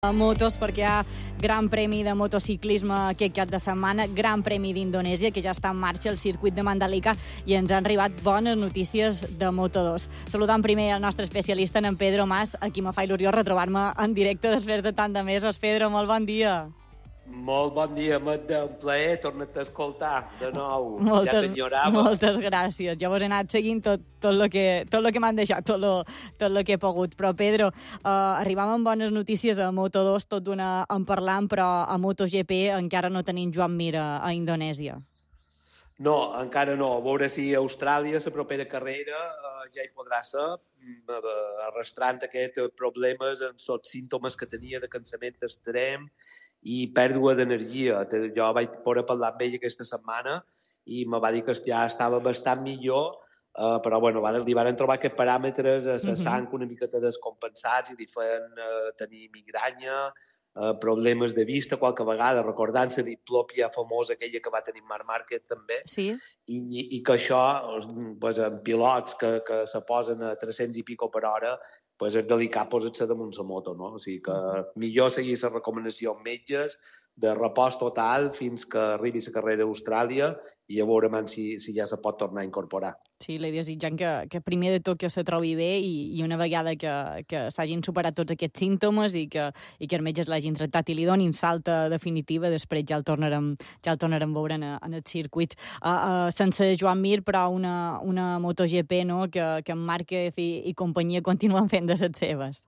Motos, perquè hi ha Gran Premi de motociclisme aquest cap de setmana, Gran Premi d'Indonèsia, que ja està en marxa al circuit de Mandalika, i ens han arribat bones notícies de Moto2. Saludant primer el nostre especialista, en Pedro Mas, a qui me fa il·lusió retrobar-me en directe després de tant de mesos. Pedro, molt bon dia. Molt bon dia, Magda. Un plaer tornar-te a escoltar de nou. Ja t'enyorava. Moltes gràcies. Jo vos he anat seguint tot el que m'han deixat, tot el que he pogut. Però, Pedro, arribàvem amb bones notícies a Moto2, tot d'una en parlant, però a MotoGP encara no tenim Joan Mir a Indonèsia. No, encara no. A veure si a Austràlia, la propera carrera, ja hi podrà ser, arrastrant aquests problemes en els símptomes que tenia de cansament extrem i pèrdua d'energia. Jo vaig poder parlar amb ell aquesta setmana i me va dir que ja estava bastant millor, però bueno, li van trobar aquests paràmetres a la sang una miqueta descompensats i li feien tenir migranya, problemes de vista qualque vegada, recordant la diplòpia famosa aquella que va tenir Marc Márquez també, sí. I que això, pues, en pilots que se posen a 300 i pico per hora, pues és delicat posar-se damunt la moto, no? O sigui que millor seguir la recomanació amb metges de repòs total fins que arribi la carrera a Austràlia i a veure si ja se pot tornar a incorporar. Sí, li desitjant que primer de tot que se trobi bé i una vegada que s'hagin superat tots aquests símptomes i que els metges l'hagin tractat i li donin salta definitiva, després ja el tornarem a veure en els circuits. Sense Joan Mir, però una MotoGP, no?, que en Márquez i companyia continuen fent de les seves.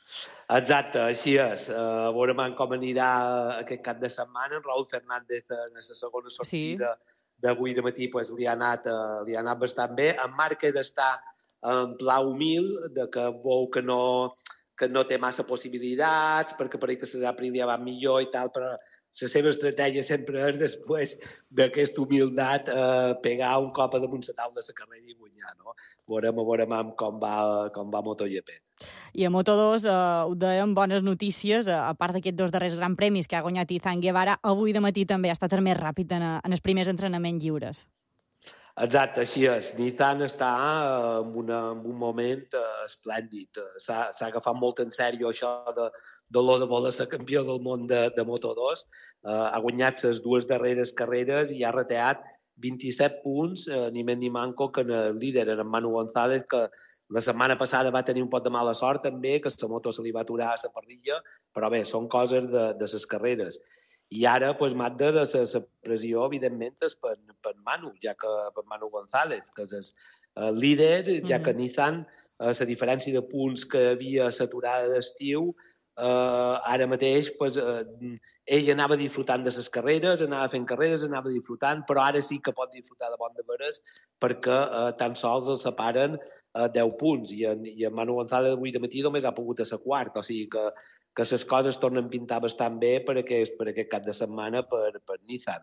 Exacte, així és. A veure com anirà aquest cap de setmana. En Raúl Fernández en la segona sortida d'avui de matí pues, li ha anat bastant bé. En Márquez està en pla humil, de que veu que no té massa possibilitats, perquè per ahir que les April ja van millor i tal, però la seva estratègia sempre és, després d'aquesta humilitat, pegar un cop a damunt la taula de la carrera i guanyar, no? Veurem com va MotoGP. I a Moto2 ho dèiem, bones notícies, a part d'aquests dos darrers Gran Premis que ha guanyat Izan Guevara, avui de matí també ha estat el més ràpid en els primers entrenaments lliures. Exacte, així és. Nissan està en un moment esplèndid. S'ha agafat molt en sèrio això de lo de voler ser campió del món de Moto2. Ha guanyat les dues darreres carreres i ha rateat 27 punts, ni més ni manco, que el líder, en Manu González, que la setmana passada va tenir un pot de mala sort també, que la moto se li va aturar a la parrilla, però bé, són coses de les carreres. I ara, doncs, Magda, la pressió, evidentment, és per Manu, ja que per Manu González, que és el líder, ja que Nissan, la diferència de punts que havia saturada d'estiu, ara mateix, doncs, ell anava disfrutant de les carreres, anava fent carreres, anava disfrutant, però ara sí que pot disfrutar de bon de veres perquè tan sols els separen 10 punts, i en Manu González avui de matí només ha pogut a ser quart, o sigui que les coses tornen a pintar bastant bé per aquest cap de setmana per Nissan.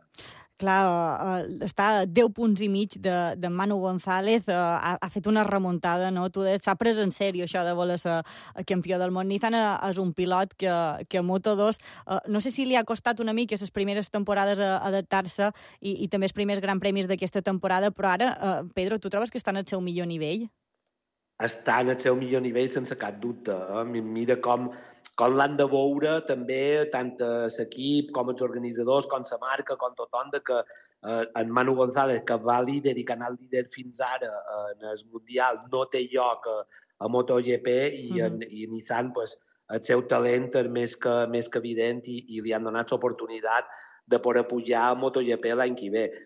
Clar, està a 10 punts i mig de Manu González, ha fet una remuntada, no? Tu s'ha pres en sèrio això de voler ser campió del món. Nissan és un pilot que a Moto2, no sé si li ha costat una mica les primeres temporades adaptar-se i també els primers Gran Premis d'aquesta temporada, però ara, Pedro, tu trobes que està en el seu millor nivell? Està en el seu millor nivell sense cap dubte. Mira com l'han de veure també tant l'equip com els organitzadors, com la marca, com tothom, que en Manu González, que va líder i que ha anat líder fins ara en el Mundial, no té lloc a MotoGP, i Nissan, pues, el seu talent és més que evident i li han donat l'oportunitat de poder pujar a MotoGP l'any que ve.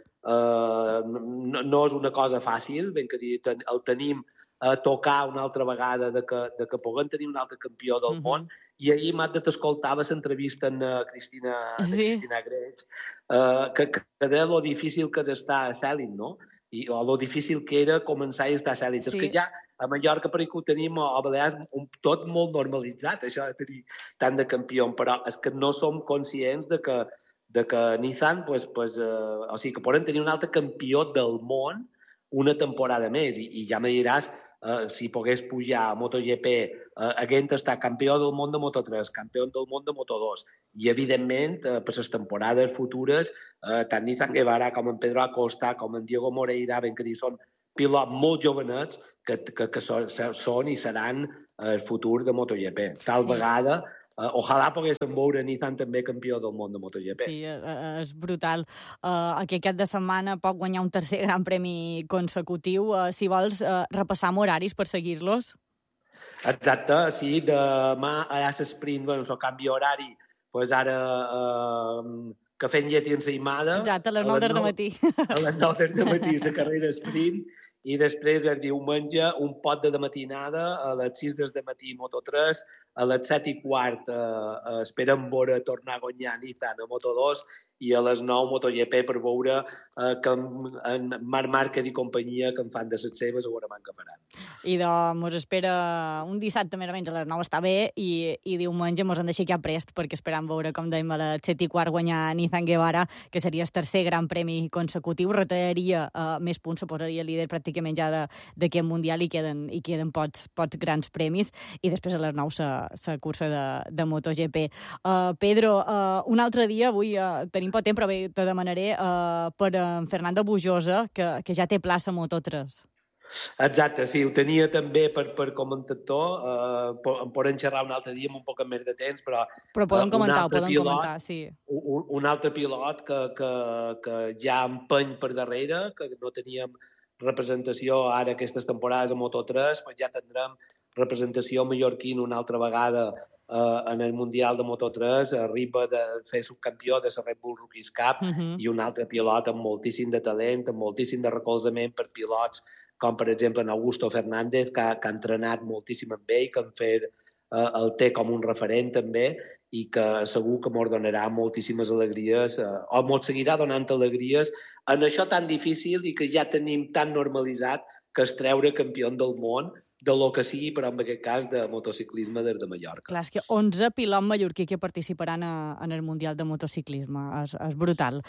No és una cosa fàcil, ben que dir, el tenim a tocar una altra vegada de que puguem tenir un altre campió del món, i ahir Magda t'escoltava l'entrevista en Cristina Grech, que deia lo difícil que és estar a Cèlit, no? I lo difícil que era començar a estar a Cèlit. És que ja a Mallorca per aquí ho tenim, a Balears, tot molt normalitzat, això de tenir tant de campió, però és que no som conscients de que Nissan, o sigui, que poden tenir un altre campió del món una temporada més, i ja me diràs si pogués pujar a MotoGP, haguent estat campió del món de Moto3, campió del món de Moto2, i evidentment per les temporades futures, tant Izan Guevara com en Pedro Acosta, com en Diego Moreira, ben que dir, són pilots molt jovenets que són i seran el futur de MotoGP. Tal vegada ojalà poguéssim veure Nissan també campió del món de MotoGP. Sí, és brutal. Aquest de setmana pot guanyar un tercer gran premi consecutiu. Si vols, repassar horaris per seguir-los. Exacte, sí, demà a l'Sprint, el canvi horari, doncs ara cafè amb llet i ensaïmada. Exacte, a les 9 del matí. A les 9 del matí la carrera sprint, i després el diumenge un pot de matinada a les 6 del matí Moto3, a les 7:15 esperem veure tornar a guanyar Nissan a Moto2 i a les 9 MotoGP per veure que en Marc Márquez i companyia que en fan de les seves a veure què faran. I doncs mos espera un dissabte més o menys a les 9 està bé i diumenge mos han d'aixecar prest perquè esperam veure, com dèiem, a les 7:15 guanyar Nizan Guevara, que seria el tercer gran premi consecutiu, retallaria més punts, se posaria líder pràcticament ja d'aquest Mundial i queden pocs grans premis, i després a les 9 la cursa de MotoGP. Pedro, un altre dia, avui tenim poc temps, però bé, te demanaré per Fernando Bujosa, que ja té plaça a Moto3. Exacte, sí, ho tenia també per comentator, en podem xerrar un altre dia amb un poc més de temps, però podem comentar, sí. Un altre pilot que ja empeny per darrere, que no teníem representació ara aquestes temporades a Moto3, doncs ja tindrem representació mallorquina una altra vegada en el Mundial de Moto3, arriba de fer subcampió de la Red Bull Rookies Cup, i un altre pilot amb moltíssim de talent, amb moltíssim de recolzament per pilots com per exemple en Augusto Fernández, que ha entrenat moltíssim amb ell, que han fet el té com un referent també, i que segur que mos donarà moltíssimes alegries, o mos seguirà donant alegries en això tan difícil i que ja tenim tan normalitzat, que és treure campió del món de lo que sigui, però en aquest cas de motociclisme des de Mallorca. Clar, és que 11 pilots mallorquí que participaran en el Mundial de Motociclisme. És brutal.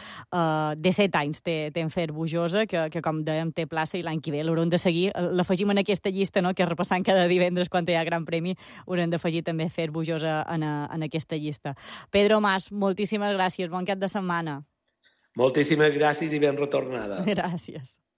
17 anys té en Fer Bujosa, que com dèiem té plaça, i l'any que ve l'haurem de seguir. L'afegim en aquesta llista, no?, que repassant cada divendres quan hi ha Gran Premi, haurem d'afegir també Fer Bujosa en aquesta llista. Pedro Mas, moltíssimes gràcies. Bon cap de setmana. Moltíssimes gràcies i ben retornada. Gràcies.